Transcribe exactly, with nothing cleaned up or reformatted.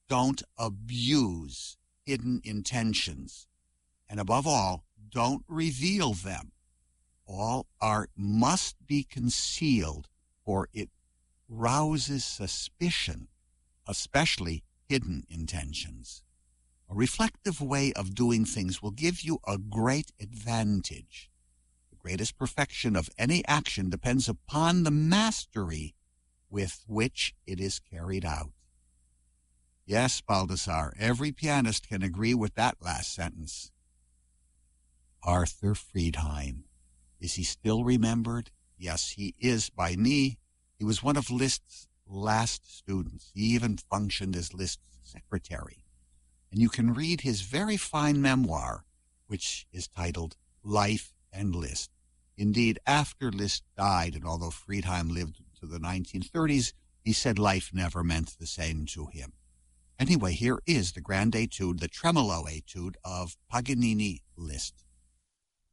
don't abuse hidden intentions. And above all, don't reveal them. All art must be concealed, for it rouses suspicion, especially hidden intentions. A reflective way of doing things will give you a great advantage. The greatest perfection of any action depends upon the mastery with which it is carried out. Yes, Baldassar, every pianist can agree with that last sentence. Arthur Friedheim. Is he still remembered? Yes, he is by me. He was one of Liszt's last students. He even functioned as Liszt's secretary. And you can read his very fine memoir, which is titled Life and Liszt. Indeed, after Liszt died, and although Friedheim lived to the nineteen thirties, he said life never meant the same to him. Anyway, here is the Grand Etude, the Tremolo Etude of Paganini Liszt.